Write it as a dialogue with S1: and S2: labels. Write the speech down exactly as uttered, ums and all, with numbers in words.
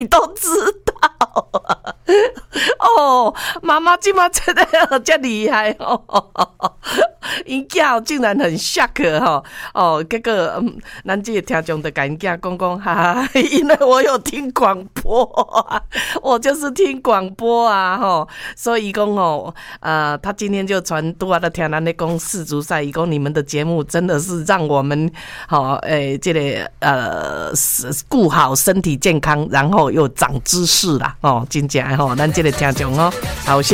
S1: 你都知道啊。哦，妈妈今嘛真的这厉害哦，因囝竟然很 shock 哈哦，结果嗯，咱这个听众就跟因囝讲讲，哈哈，因为我有听广播啊，我就是听广播啊，吼，所以讲哦，呃，他今天就传拄啊在听咱咧讲世足赛，伊讲你们的节目真的是让我们好诶，这个呃顾好身体健康，然后又长知识啦，哦，真正吼，咱这个听众哦，好。